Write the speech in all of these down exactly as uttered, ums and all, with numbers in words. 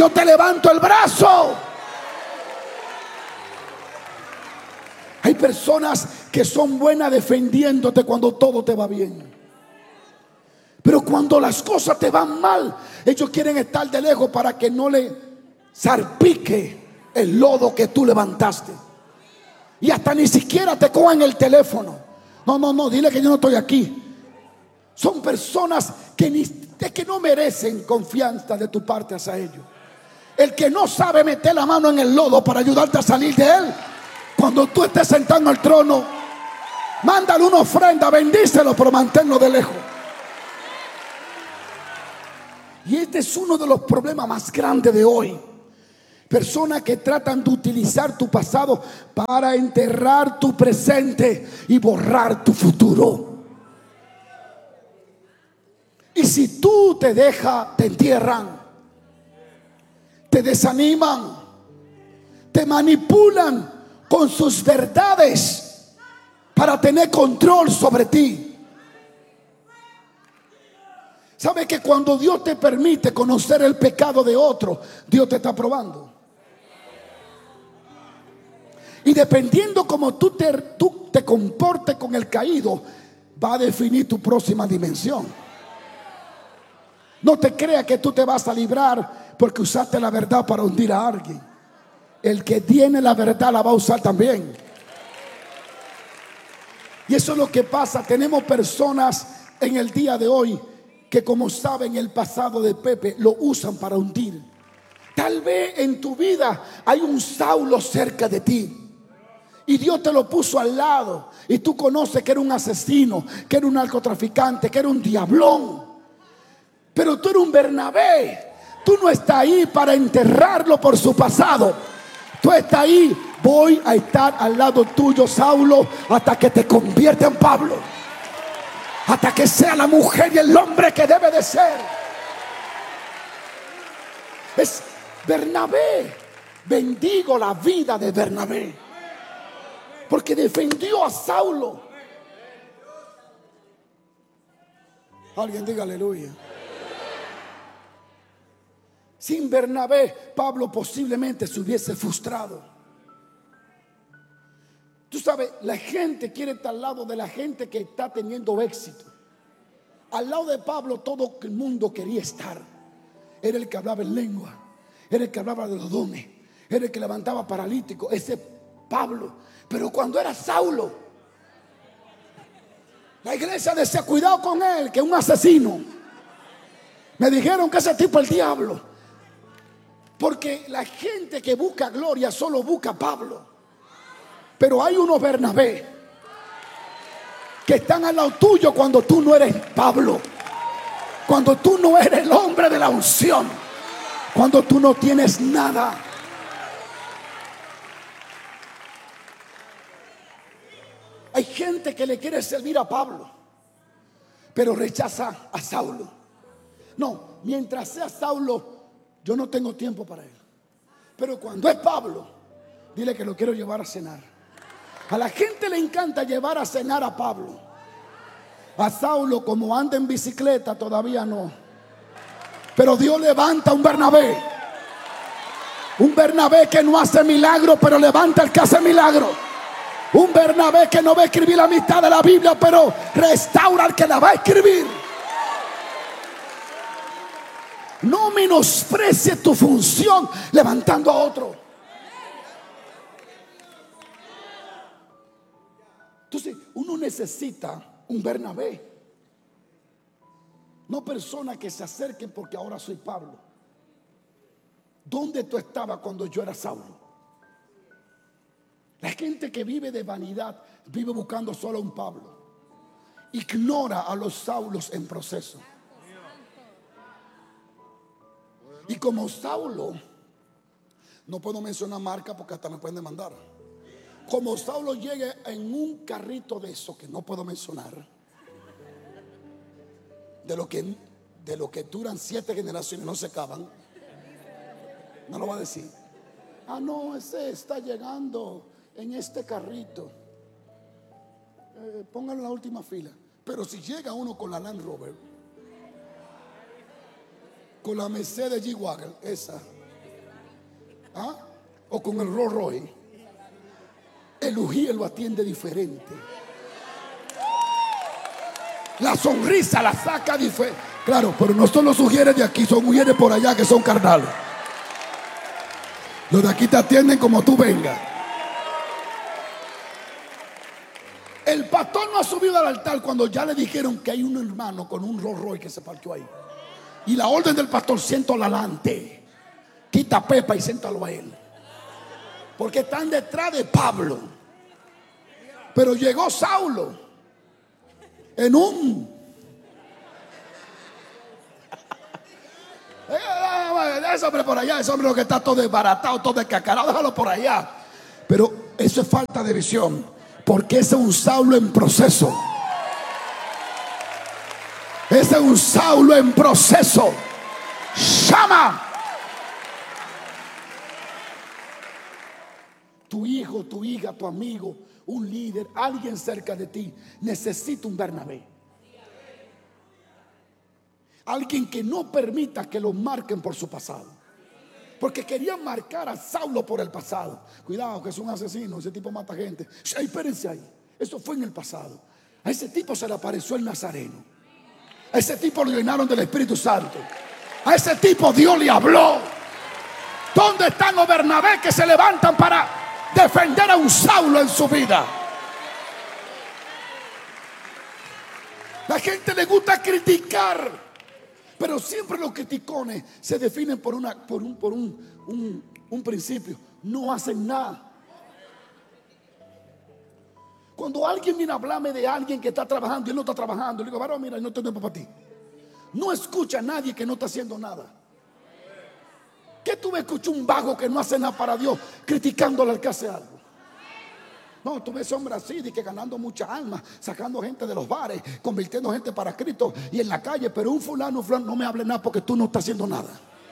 yo te levanto el brazo. Hay personas que son buenas defendiéndote cuando todo te va bien, pero cuando las cosas te van mal, ellos quieren estar de lejos para que no le salpique el lodo que tú levantaste. Y hasta ni siquiera te cojan el teléfono. No, no, no, dile que yo no estoy aquí. Son personas que, ni, que no merecen confianza de tu parte hacia ellos. El que no sabe meter la mano en el lodo para ayudarte a salir de él, cuando tú estés sentado en el trono, mándale una ofrenda, bendícelo, pero manténlo de lejos. Y este es uno de los problemas más grandes de hoy. Personas que tratan de utilizar tu pasado para enterrar tu presente y borrar tu futuro. Y si tú te dejas, te entierran, te desaniman, te manipulan con sus verdades para tener control sobre ti. ¿Sabe que cuando Dios te permite conocer el pecado de otro, Dios te está probando? Y dependiendo cómo tú te, tú te comportes con el caído, va a definir tu próxima dimensión. No te creas que tú te vas a librar porque usaste la verdad para hundir a alguien. El que tiene la verdad la va a usar también. Y eso es lo que pasa. Tenemos personas en el día de hoy que, como saben el pasado de Pepe, lo usan para hundir. Tal vez en tu vida hay un Saulo cerca de ti y Dios te lo puso al lado, y tú conoces que era un asesino, que era un narcotraficante, que era un diablón, pero tú eres un Bernabé. Tú no estás ahí para enterrarlo por su pasado. Tú estás ahí: voy a estar al lado tuyo, Saulo, hasta que te convierta en Pablo, hasta que sea la mujer y el hombre que debe de ser. Es Bernabé. Bendigo la vida de Bernabé, porque defendió a Saulo. Alguien diga aleluya. Sin Bernabé, Pablo posiblemente se hubiese frustrado. Tú sabes, la gente quiere estar al lado de la gente que está teniendo éxito. Al lado de Pablo todo el mundo quería estar. Era el que hablaba en lengua, era el que hablaba de los dones, era el que levantaba paralíticos, ese Pablo. Pero cuando era Saulo, la iglesia decía: cuidado con él, que es un asesino. Me dijeron que ese tipo es el diablo. Porque la gente que busca gloria solo busca a Pablo. Pero hay unos Bernabé que están al lado tuyo cuando tú no eres Pablo, cuando tú no eres el hombre de la unción, cuando tú no tienes nada. Hay gente que le quiere servir a Pablo, pero rechaza a Saulo. No, mientras sea Saulo, yo no tengo tiempo para él. Pero cuando es Pablo, dile que lo quiero llevar a cenar. A la gente le encanta llevar a cenar a Pablo. A Saulo, como anda en bicicleta, todavía no. Pero Dios levanta un Bernabé. Un Bernabé que no hace milagro, pero levanta el que hace milagro. Un Bernabé que no va a escribir la mitad de la Biblia, pero restaura al que la va a escribir. No menosprecie tu función levantando a otro. Entonces, uno necesita un Bernabé, no personas que se acerquen porque ahora soy Pablo. ¿Dónde tú estabas cuando yo era Saulo? La gente que vive de vanidad vive buscando solo a un Pablo. Ignora a los Saulos en proceso. Y como Saulo, no puedo mencionar marca porque hasta me pueden demandar. Como Saulo llegue en un carrito de eso que no puedo mencionar, de lo que, de lo que duran siete generaciones, no se acaban, no lo va a decir. Ah, no, ese está llegando en este carrito. Eh, póngalo en la última fila. Pero si llega uno con la Land Rover, con la Mercedes G-Wagon, esa, ¿Ah? O con el Rolls Royce. El ujier lo atiende diferente. La sonrisa la saca diferente. Claro, pero no son los ujieres de aquí, son ujieres por allá que son carnales. Los de aquí te atienden como tú vengas. El pastor no ha subido al altar cuando ya le dijeron que hay un hermano con un Rolls Royce que se parqueó ahí. Y la orden del pastor: siéntalo adelante, quita a Pepa y siéntalo a él, porque están detrás de Pablo. Pero llegó Saulo en un ese hombre por allá, ese hombre lo que está todo desbaratado, todo descacarado, déjalo por allá. Pero eso es falta de visión, porque ese es un Saulo en proceso. Ese es un Saulo en proceso. Llama. Tu hijo, tu hija, tu amigo, un líder, alguien cerca de ti necesita un Bernabé. Alguien que no permita que lo marquen por su pasado. Porque querían marcar a Saulo por el pasado. Cuidado, que es un asesino, ese tipo mata gente. Ay, espérense ahí, eso fue en el pasado. A ese tipo se le apareció el Nazareno. A ese tipo lo llenaron del Espíritu Santo. A ese tipo Dios le habló. ¿Dónde están los Bernabé que se levantan para defender a un Saulo en su vida? La gente le gusta criticar, pero siempre los criticones se definen por, una, por, un, por un, un, un principio. No hacen nada. Cuando alguien viene a hablarme de alguien que está trabajando y él no está trabajando, le digo: varón, mira, no tengo tiempo para ti. No escucha a nadie que no está haciendo nada. ¿Qué tú escuchas un vago que no hace nada para Dios criticándole al que hace algo? No, tú ves hombres así, de que ganando mucha alma, sacando gente de los bares, convirtiendo gente para Cristo y en la calle. Pero un fulano, fulano, no me hable nada porque tú no estás haciendo nada.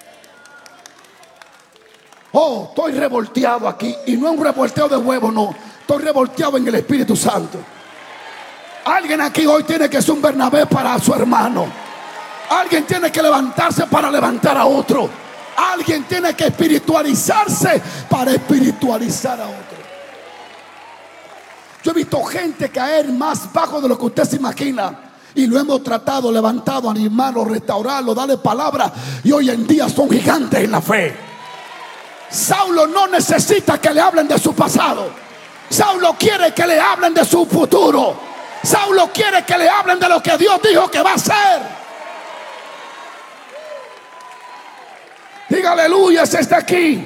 Oh, estoy revolteado aquí. Y no es un revolteo de huevo, no. Estoy revolteado en el Espíritu Santo. Alguien aquí hoy tiene que ser un Bernabé para su hermano. Alguien tiene que levantarse para levantar a otro. Alguien tiene que espiritualizarse para espiritualizar a otro. Yo he visto gente caer más bajo de lo que usted se imagina, y lo hemos tratado, levantado, animarlo, restaurarlo, darle palabra, y hoy en día son gigantes en la fe. Saulo no necesita que le hablen de su pasado. Saulo quiere que le hablen de su futuro. Saulo quiere que le hablen de lo que Dios dijo que va a hacer. Diga aleluya si está aquí.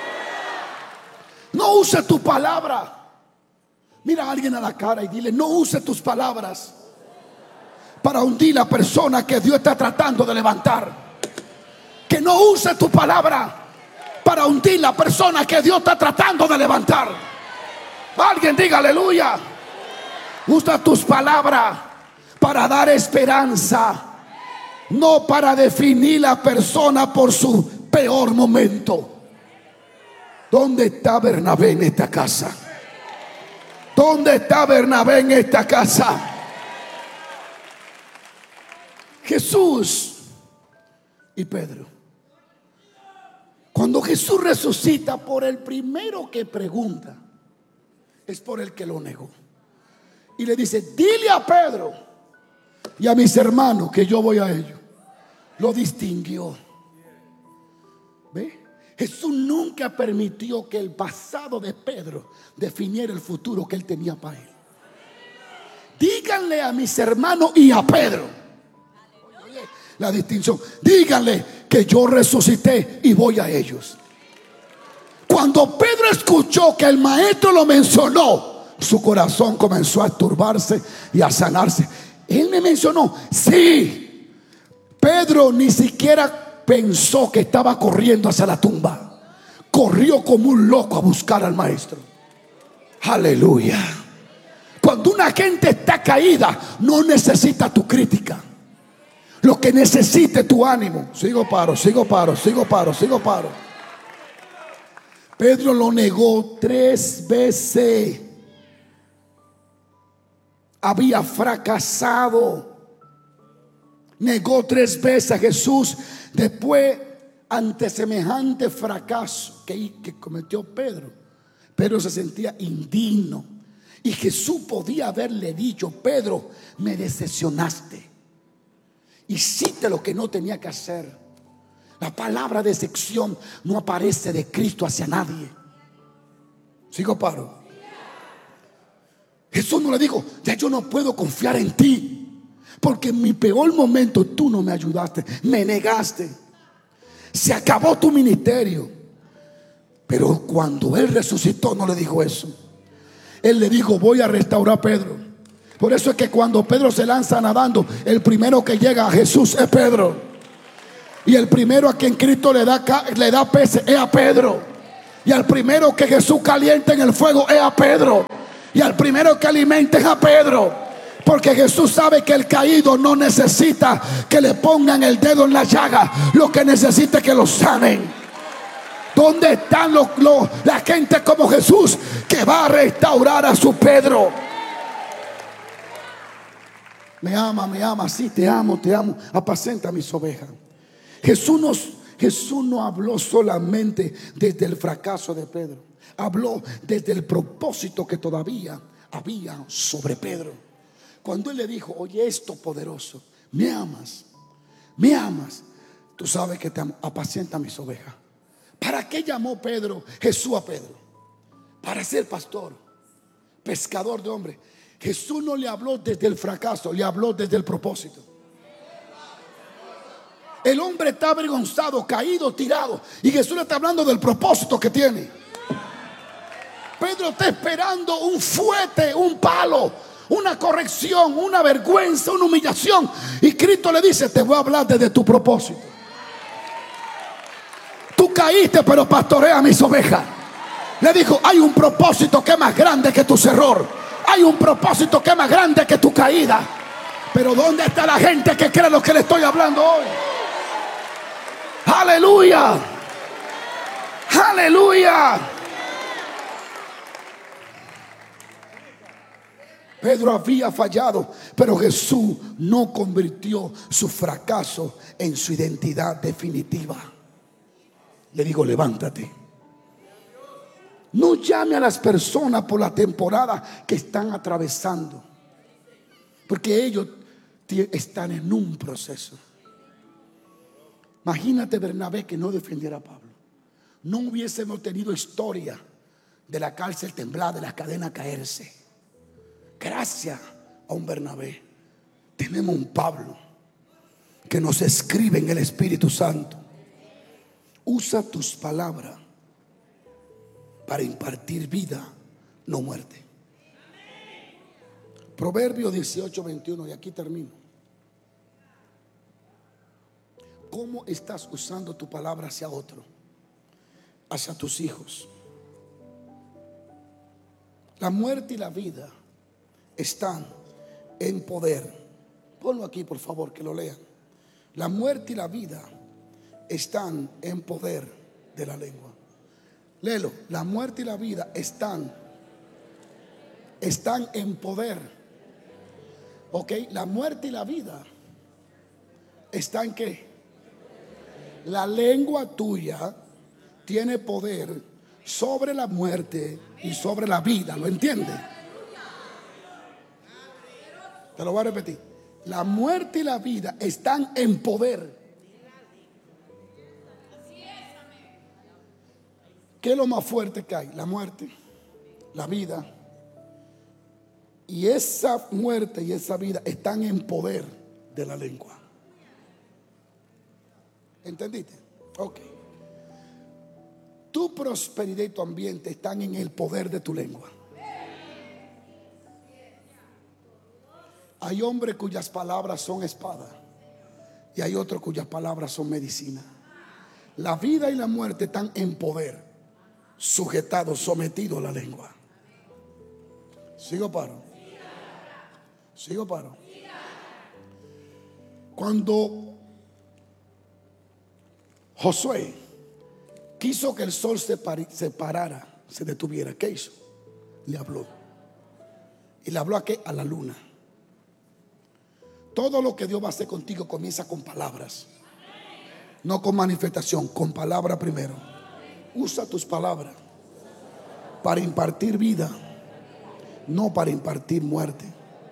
No use tu palabra. Mira a alguien a la cara y dile: no use tus palabras para hundir a la persona que Dios está tratando de levantar. Que no use tu palabra para hundir a la persona que Dios está tratando de levantar. Alguien diga aleluya. Usa tus palabras para dar esperanza, no para definir la persona por su peor momento. ¿Dónde está Bernabé en esta casa? ¿Dónde está Bernabé en esta casa? Jesús y Pedro. Cuando Jesús resucita, por el primero que pregunta es por el que lo negó. Y le dice: dile a Pedro y a mis hermanos que yo voy a ellos. Lo distinguió. ¿Ve? Jesús nunca permitió que el pasado de Pedro definiera el futuro que él tenía para él. Díganle a mis hermanos y a Pedro. Oye, la distinción. Díganle que yo resucité y voy a ellos. Cuando Pedro escuchó que el maestro lo mencionó, su corazón comenzó a turbarse y a sanarse. Él me mencionó. Sí. Pedro ni siquiera pensó que estaba corriendo hacia la tumba. Corrió como un loco a buscar al maestro. Aleluya. Cuando una gente está caída, no necesita tu crítica. Lo que necesita es tu ánimo. Sigo paro, sigo paro, sigo paro, sigo paro. Pedro lo negó tres veces. Había fracasado. Negó tres veces a Jesús. Después ante semejante fracaso que, que cometió Pedro, Pedro se sentía indigno. Y Jesús podía haberle dicho: Pedro, me decepcionaste, hiciste lo que no tenía que hacer. La palabra decepción no aparece de Cristo hacia nadie. ¿Sigo, paro? Jesús no le dijo: ya yo no puedo confiar en ti, porque en mi peor momento tú no me ayudaste, me negaste, se acabó tu ministerio. Pero cuando Él resucitó no le dijo eso. Él le dijo: voy a restaurar a Pedro. Por eso es que cuando Pedro se lanza nadando, el primero que llega a Jesús es Pedro. Y el primero a quien Cristo le da, le da peces es a Pedro. Y al primero que Jesús calienta en el fuego es a Pedro. Y al primero que alimenta es a Pedro. Porque Jesús sabe que el caído no necesita que le pongan el dedo en la llaga. Lo que necesita es que lo sanen. ¿Dónde están los, los, la gente como Jesús que va a restaurar a su Pedro? Me ama, me ama, sí, te amo, te amo. Apacenta mis ovejas. Jesús, nos, Jesús no habló solamente desde el fracaso de Pedro. Habló desde el propósito que todavía había sobre Pedro. Cuando Él le dijo: oye, esto poderoso, me amas, me amas, tú sabes que te amo, apacienta mis ovejas. ¿Para qué llamó Pedro Jesús a Pedro? Para ser pastor, pescador de hombres. Jesús no le habló desde el fracaso, le habló desde el propósito. El hombre está avergonzado, caído, tirado, y Jesús le está hablando del propósito que tiene. Pedro está esperando un fuete, un palo, una corrección, una vergüenza, una humillación, y Cristo le dice: te voy a hablar desde tu propósito. Tú caíste, pero pastorea mis ovejas. Le dijo: hay un propósito que es más grande que tu error. Hay un propósito que es más grande que tu caída. Pero ¿dónde está la gente que cree lo que le estoy hablando hoy? Aleluya. Aleluya. Pedro había fallado, pero Jesús no convirtió su fracaso en su identidad definitiva. Le digo: levántate. No llame a las personas por la temporada que están atravesando, porque ellos están en un proceso. Imagínate Bernabé que no defendiera a Pablo. No hubiésemos tenido historia de la cárcel temblar, de la cadena caerse. Gracias a un Bernabé tenemos un Pablo que nos escribe en el Espíritu Santo. Usa tus palabras para impartir vida, no muerte. Proverbios dieciocho, veintiuno, y aquí termino. ¿Cómo estás usando tu palabra hacia otro? Hacia tus hijos. La muerte y la vida están en poder. Ponlo aquí, por favor, que lo lean. La muerte y la vida están en poder de la lengua. Léelo. La muerte y la vida están Están en poder. Ok, la muerte y la vida están en ¿qué? La lengua tuya tiene poder sobre la muerte y sobre la vida. ¿Lo entiendes? Te lo voy a repetir. La muerte y la vida están en poder. ¿Qué es lo más fuerte que hay? La muerte, la vida. Y esa muerte y esa vida están en poder de la lengua. ¿Entendiste? Ok. Tu prosperidad y tu ambiente están en el poder de tu lengua. Hay hombres cuyas palabras son espada y hay otros cuyas palabras son medicina. La vida y la muerte están en poder, sujetados, sometidos a la lengua. Sigo paro. Sigo paro. Cuando Josué quiso que el sol se, pari, se parara, se detuviera, ¿qué hizo? Le habló. ¿Y le habló a qué? A la luna. Todo lo que Dios va a hacer contigo comienza con palabras. No con manifestación, con palabra primero. Usa tus palabras para impartir vida, no para impartir muerte.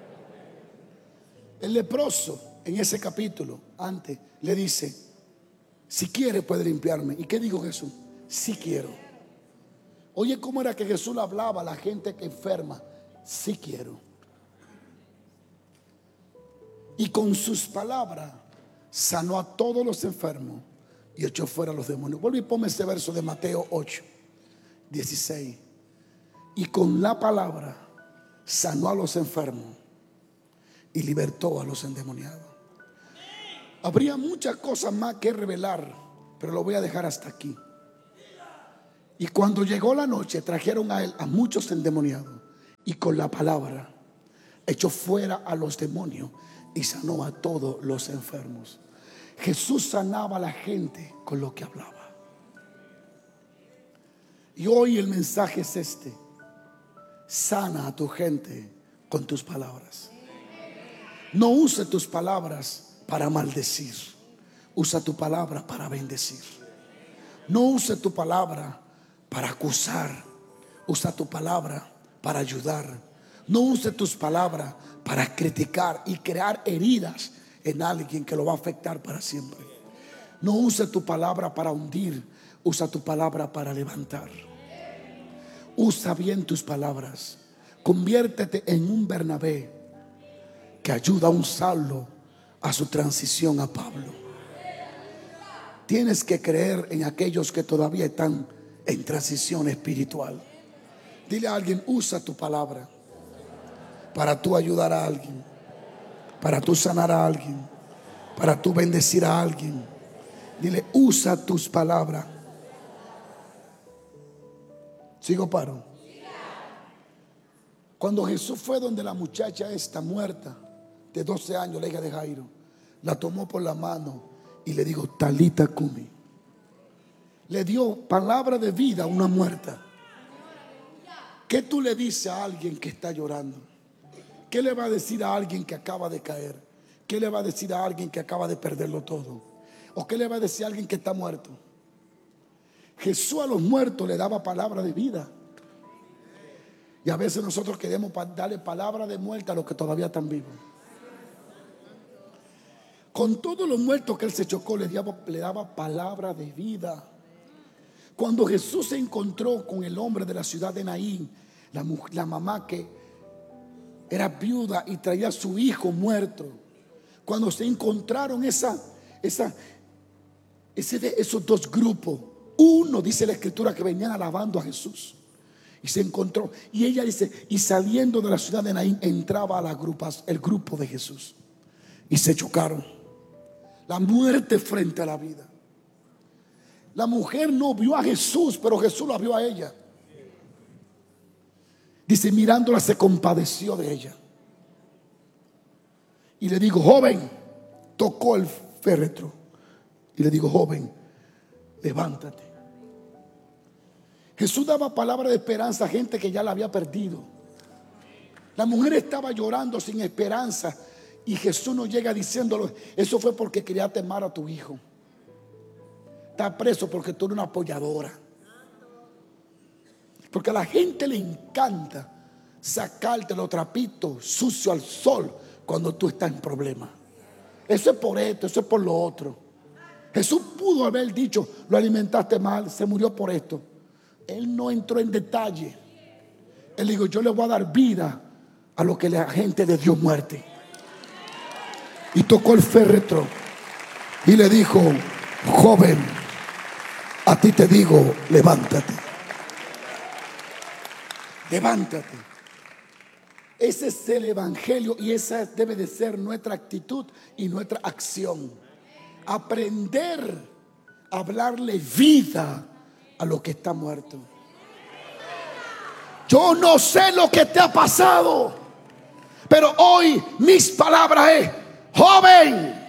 El leproso en ese capítulo antes le dice: si quiere puede limpiarme. ¿Y qué dijo Jesús? Si quiero. Oye, ¿cómo era que Jesús le hablaba a la gente que enferma? Si quiero. Y con sus palabras sanó a todos los enfermos y echó fuera a los demonios. Vuelve y ponme ese verso de Mateo ocho, dieciséis. Y con la palabra sanó a los enfermos y libertó a los endemoniados. Habría muchas cosas más que revelar, pero lo voy a dejar hasta aquí. Y cuando llegó la noche, trajeron a él a muchos endemoniados, y con la palabra echó fuera a los demonios y sanó a todos los enfermos. Jesús sanaba a la gente con lo que hablaba. Y hoy el mensaje es este: sana a tu gente con tus palabras. No use tus palabras para maldecir. Usa tu palabra para bendecir. No use tu palabra para acusar. Usa tu palabra para ayudar. No use tus palabras para criticar y crear heridas en alguien que lo va a afectar para siempre. No use tu palabra para hundir. Usa tu palabra para levantar. Usa bien tus palabras. Conviértete en un Bernabé que ayuda a un Saulo a su transición a Pablo. Tienes que creer en aquellos que todavía están en transición espiritual. Dile a alguien: usa tu palabra para tú ayudar a alguien, para tú sanar a alguien, para tú bendecir a alguien. Dile: usa tus palabras. ¿Sigo paro? Cuando Jesús fue donde la muchacha esta muerta de doce años, la hija de Jairo, la tomó por la mano y le dijo: Talita cumi. Le dio palabra de vida a una muerta. ¿Qué tú le dices a alguien que está llorando? ¿Qué le va a decir a alguien que acaba de caer? ¿Qué le va a decir a alguien que acaba de perderlo todo? ¿O qué le va a decir a alguien que está muerto? Jesús a los muertos le daba palabra de vida. Y a veces nosotros queremos darle palabra de muerte a los que todavía están vivos. Con todos los muertos que él se chocó, le daba, le daba palabra de vida. Cuando Jesús se encontró con el hombre de la ciudad de Naín, la, la mamá que era viuda y traía a su hijo muerto, cuando se encontraron esa, esa, ese, esos dos grupos, uno dice la escritura que venían alabando a Jesús. Y se encontró, y ella dice, y saliendo de la ciudad de Naín entraba a la grupas, el grupo de Jesús, y se chocaron. La muerte frente a la vida. La mujer no vio a Jesús, pero Jesús la vio a ella. Dice, mirándola se compadeció de ella. Y le digo: joven, tocó el féretro. Y le digo: joven, levántate. Jesús daba palabra de esperanza a gente que ya la había perdido. La mujer estaba llorando sin esperanza, y Jesús no llega diciéndolo: eso fue porque quería temar a tu hijo. Está preso porque tú eres una apoyadora. Porque a la gente le encanta sacarte los trapitos sucios al sol cuando tú estás en problemas. Eso es por esto, eso es por lo otro. Jesús pudo haber dicho: lo alimentaste mal, se murió por esto. Él no entró en detalle. Él dijo: yo le voy a dar vida a lo que la gente le dio muerte. Y tocó el féretro y le dijo: joven, a ti te digo, levántate. Levántate. Ese es el evangelio, y esa debe de ser nuestra actitud y nuestra acción. Aprender a hablarle vida a lo que está muerto. Yo no sé lo que te ha pasado, pero hoy mis palabras es: joven,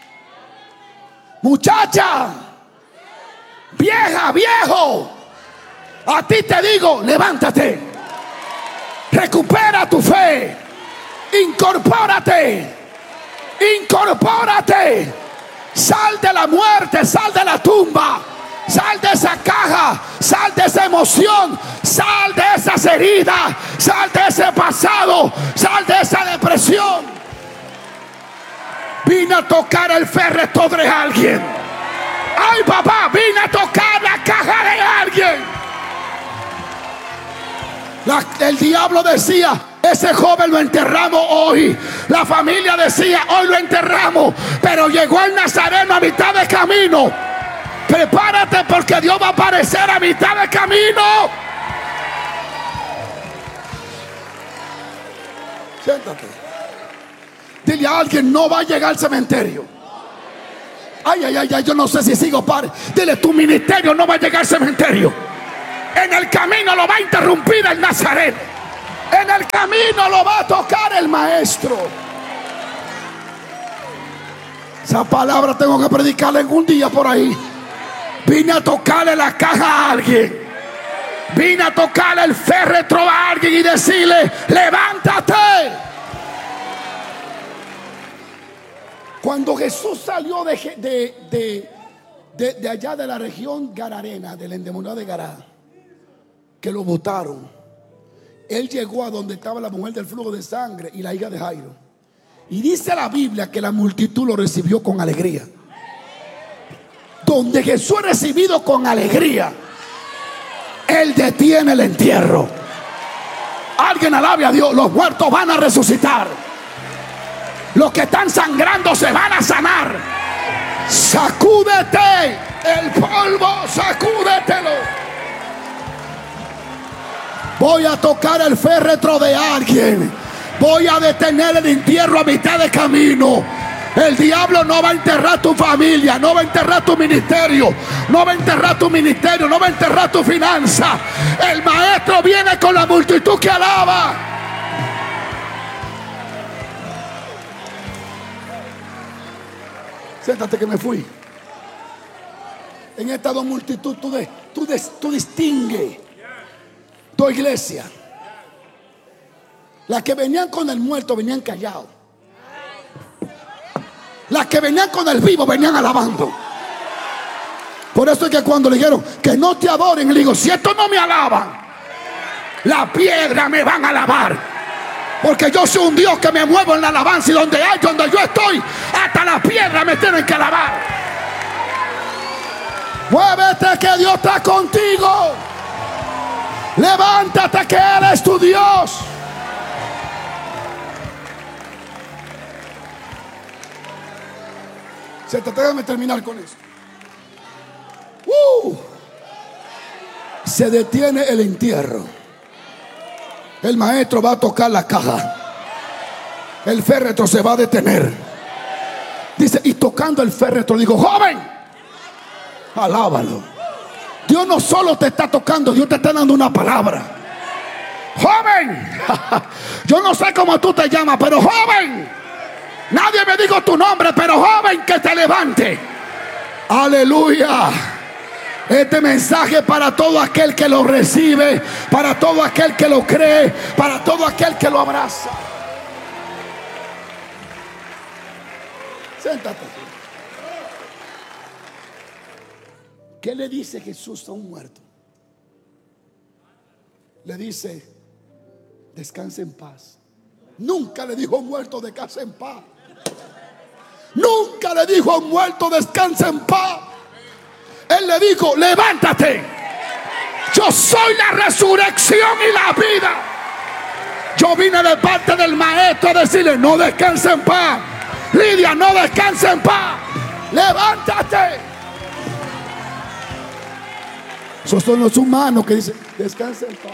muchacha, vieja, viejo, a ti te digo, levántate, recupera tu fe, incorpórate, incorpórate, Sal de la muerte, sal de la tumba. Sal de esa caja, sal de esa emoción, sal de esas heridas, sal de ese pasado, sal de esa depresión. Vine a tocar el féretro de alguien. Ay, papá, vine a tocar la caja de alguien. La, el diablo decía: ese joven lo enterramos hoy. La familia decía: hoy lo enterramos. Pero llegó el Nazareno a mitad de camino. Prepárate, porque Dios va a aparecer a mitad de camino. Siéntate. Dile a alguien: no va a llegar al cementerio. Ay, ay, ay, ay, yo no sé si sigo, padre. Dile: tu ministerio no va a llegar al cementerio. En el camino lo va a interrumpir el Nazareno. En el camino lo va a tocar el maestro. Esa palabra tengo que predicarla en un día por ahí. Vine a tocarle la caja a alguien. Vine a tocarle el féretro a alguien y decirle: levántate. Cuando Jesús salió de, de, de, de, de allá de la región Gadarena, del endemoniado de Gadara, que lo botaron, él llegó a donde estaba la mujer del flujo de sangre y la hija de Jairo. Y dice la Biblia que la multitud lo recibió con alegría. Donde Jesús es recibido con alegría, Él detiene el entierro. Alguien alabe a Dios. Los muertos van a resucitar. Los que están sangrando se van a sanar. Sacúdete el polvo, sacúdetelo. Voy a tocar el féretro de alguien. Voy a detener el entierro a mitad de camino. El diablo no va a enterrar tu familia, no va a enterrar tu ministerio, no va a enterrar tu ministerio, no va a enterrar tu finanza. El maestro viene con la multitud que alaba. Siéntate que me fui. En esta dos multitud tú, de, tú, de, tú distingue dos iglesias. Las que venían con el muerto venían callados. Las que venían con el vivo venían alabando. Por eso es que cuando le dijeron que no te adoren, le digo: si estos no me alaban, la piedra me van a alabar. Porque yo soy un Dios que me muevo en la alabanza. Y donde hay, donde yo estoy, hasta la piedra me tienen que alabar. Muévete, que Dios está contigo. Levántate, que Él es tu Dios. Se te déjame terminar con eso. Uh, se detiene el entierro. El maestro va a tocar la caja. El féretro se va a detener. Dice: y tocando el féretro, digo: joven, alábalo. Dios no solo te está tocando, Dios te está dando una palabra. Joven, yo no sé cómo tú te llamas, pero joven, nadie me dijo tu nombre, pero joven, que te levante. Aleluya. Este mensaje para todo aquel que lo recibe, para todo aquel que lo cree, para todo aquel que lo abraza. Siéntate. ¿Qué le dice Jesús a un muerto? Le dice: descanse en paz. Nunca le dijo a un muerto: descanse en paz. Nunca le dijo a un muerto: descansa en paz. Él le dijo: levántate. Yo soy la resurrección y la vida. Yo vine de parte del maestro a decirle: no descanse en paz. Lidia, no descanse en paz. Levántate. Esos son los humanos que dicen: descanse en paz.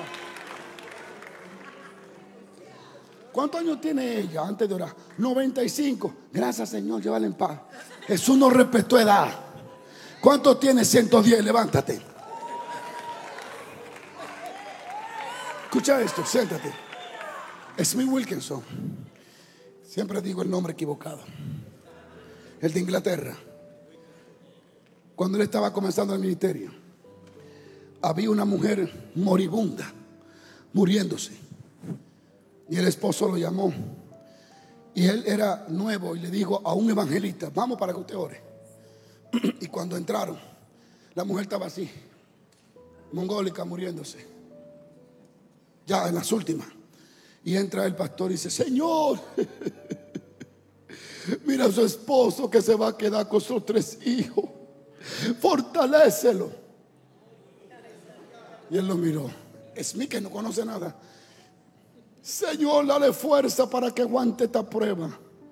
¿Cuántos años tiene ella antes de orar? noventa y cinco. Gracias, Señor, llévala en paz. Jesús no respetó edad. ¿Cuánto tiene? ciento diez. Levántate. Escucha esto, siéntate. Smith Wilkinson. Siempre digo el nombre equivocado. El de Inglaterra. Cuando él estaba comenzando el ministerio, había una mujer moribunda, muriéndose. Y el esposo lo llamó. Y él era nuevo y le dijo a un evangelista: vamos para que usted ore. Y cuando entraron, la mujer estaba así, mongólica, muriéndose, ya en las últimas. Y entra el pastor y dice: Señor, mira a su esposo que se va a quedar con sus tres hijos, fortalécelo. Y él lo miró. Es mí que no conoce nada. Señor, dale fuerza para que aguante esta prueba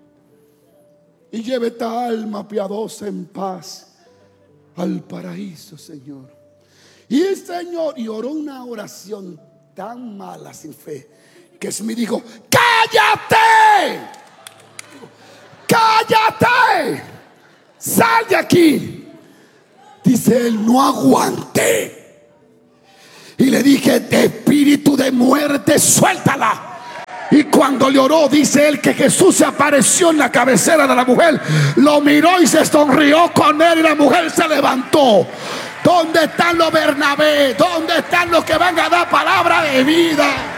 y lleve esta alma piadosa en paz al paraíso, Señor. Y el Señor, y oró una oración tan mala, sin fe, que Smith dijo: cállate, cállate, sal de aquí. Dice él: no aguanté. Y le dije: de espíritu de muerte, suéltala. Y cuando le oró, dice él que Jesús se apareció en la cabecera de la mujer, lo miró y se sonrió con él, y la mujer se levantó. ¿Dónde están los Bernabé? ¿Dónde están los que van a dar palabra de vida?